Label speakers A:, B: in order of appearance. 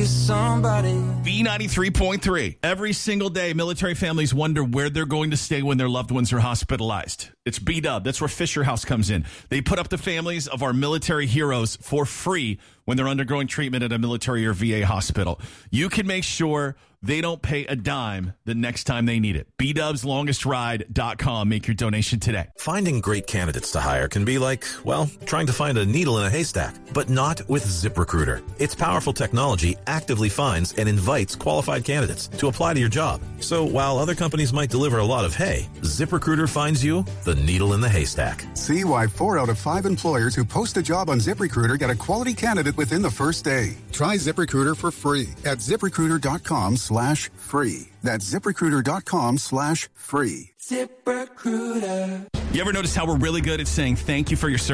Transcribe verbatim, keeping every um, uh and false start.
A: somebody.
B: B ninety-three point three. Every single day, military families wonder where they're going to stay when their loved ones are hospitalized. It's B-Dub. That's where Fisher House comes in. They put up the families of our military heroes for free when they're undergoing treatment at a military or V A hospital. You can make sure they don't pay a dime the next time they need it. B dubs longest ride dot com. Make your donation today.
C: Finding great candidates to hire can be like, well, trying to find a needle in a haystack, but not with ZipRecruiter. Its powerful technology actively finds and invites qualified candidates to apply to your job. So while other companies might deliver a lot of hay, ZipRecruiter finds you the needle in the haystack.
D: See why four out of five employers who post a job on ZipRecruiter get a quality candidate within the first day. Try ZipRecruiter for free at ZipRecruiter.com slash free. That's ZipRecruiter.com slash free.
A: ZipRecruiter.
B: You ever notice how we're really good at saying thank you for your service?